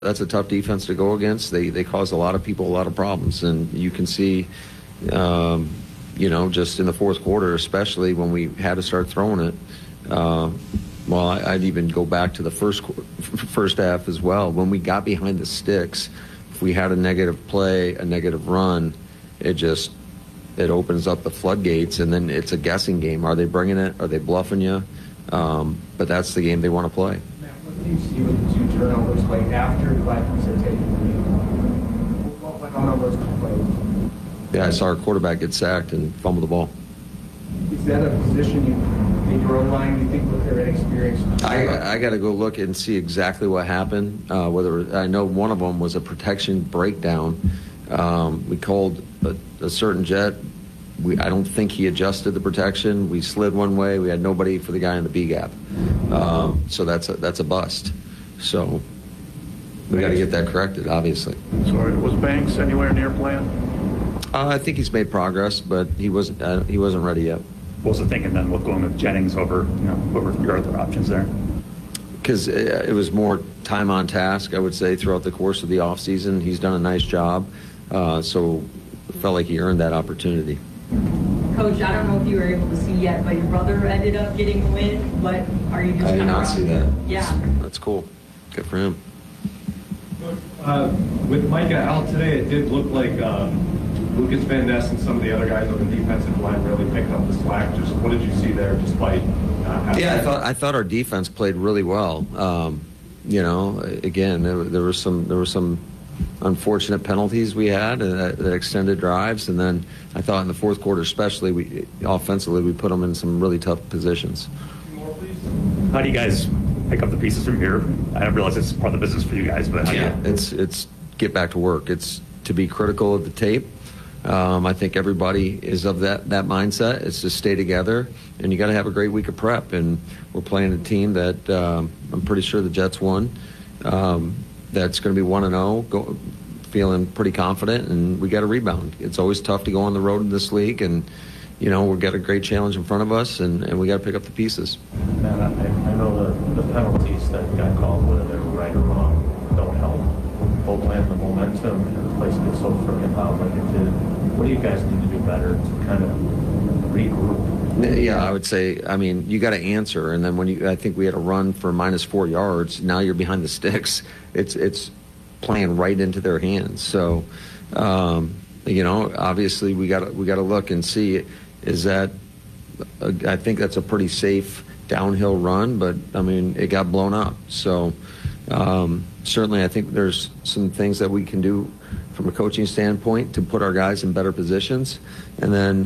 that's a tough defense to go against. They cause a lot of people a lot of problems, and you can see, just in the fourth quarter, especially when we had to start throwing it. I'd even go back to the first half as well. When we got behind the sticks, if we had a negative play, a negative run, it opens up the floodgates, and then it's a guessing game. Are they bringing it? Are they bluffing you? But that's the game they want to play. Matt, what do you see with the two turnovers like after the Vikings had taken the lead? What went on those two plays? Yeah, I saw our quarterback get sacked and fumble the ball. Is that a position in your own line, do you think, with their inexperience? I got to go look and see exactly what happened. I know one of them was a protection breakdown. We called a certain jet. I don't think he adjusted the protection. We slid one way. We had nobody for the guy in the B gap. So that's a bust. So we got to get that corrected, obviously. Sorry, was Banks anywhere near playing? I think he's made progress, but he wasn't ready yet. What was the thinking then with going with Jennings over, what were your other options there? Because it was more time on task, I would say, throughout the course of the offseason. He's done a nice job, so it felt like he earned that opportunity. Coach, I don't know if you were able to see yet, but your brother ended up getting the win. What are you just? I did not see that. Yeah, that's cool. Good for him. With Micah out today, it did look like Lucas Van Ness and some of the other guys on the defensive line really picked up the slack. Just what did you see there, despite? I thought our defense played really well. Again, there were some unfortunate penalties we had that extended drives, and then I thought in the fourth quarter, especially, offensively, we put them in some really tough positions. How do you guys pick up the pieces from here? I realize it's part of the business for you guys, but it's get back to work. It's to be critical of the tape. I think everybody is of that mindset. It's to stay together, and you got to have a great week of prep. And we're playing a team that I'm pretty sure the Jets won. That's going to be 1-0, feeling pretty confident, and we got to rebound. It's always tough to go on the road in this league, and we've got a great challenge in front of us, and we got to pick up the pieces. Man, I know the penalties that got called, whether they're right or wrong, don't help. Both land the momentum and the place gets so freaking loud like it did. What do you guys need to do better to kind of regroup? Yeah, I would say, you got to answer, and then I think we had a run for -4 yards. Now you're behind the sticks. It's playing right into their hands. So, obviously we got to look and see, is that? I think that's a pretty safe downhill run, but it got blown up. So. Certainly, I think there's some things that we can do from a coaching standpoint to put our guys in better positions, and then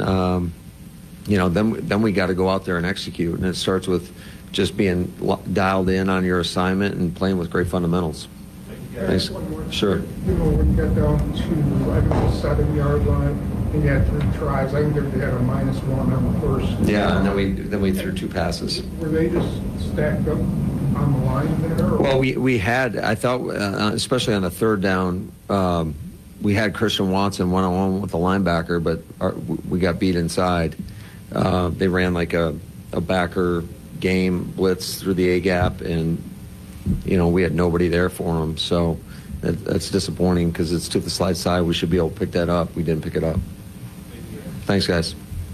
then we got to go out there and execute. And it starts with just being dialed in on your assignment and playing with great fundamentals. Thanks. Sure. When you got down to the 7-yard line, and you had 3 tries. I think they had a -1 on the first. Yeah, and then we threw 2 passes. Were they just stacked up on the line there? Or? Well, we had, I thought, especially on the third down, we had Christian Watson one-on-one with the linebacker, but we got beat inside. They ran like a backer game blitz through the A-gap, and we had nobody there for him. So that's disappointing because it's to the slide side. We should be able to pick that up. We didn't pick it up. Thanks, guys.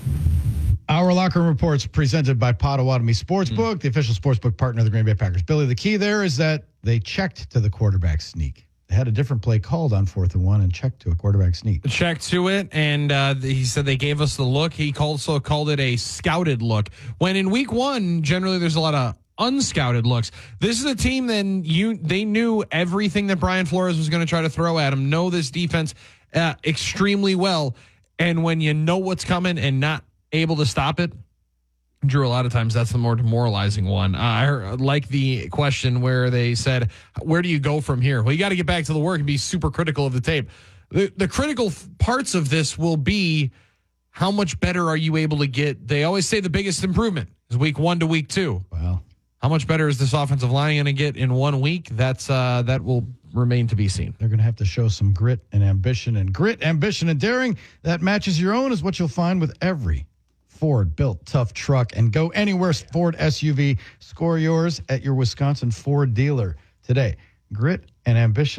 Our Locker Room Reports presented by Potawatomi Sportsbook, the official sportsbook partner of the Green Bay Packers. Billy, the key there is that they checked to the quarterback sneak. They had a different play called on 4th and 1 and checked to a quarterback sneak. Checked to it, and he said they gave us the look. He also called it a scouted look. When in week 1, generally there's a lot of unscouted looks. This is a team they knew everything that Brian Flores was going to try to throw at them, know this defense extremely well, and when you know what's coming and not able to stop it, Drew, a lot of times that's the more demoralizing one. I like the question where they said, where do you go from here? Well, you got to get back to the work and be super critical of the tape. The critical parts of this will be how much better are you able to get? They always say the biggest improvement is week 1 to week 2. Wow. How much better is this offensive line going to get in 1 week? That will remain to be seen. They're going to have to show some grit, ambition, and daring that matches your own is what you'll find with every Ford built tough truck. And go anywhere Ford SUV. Score yours at your Wisconsin Ford dealer today. Grit and ambition.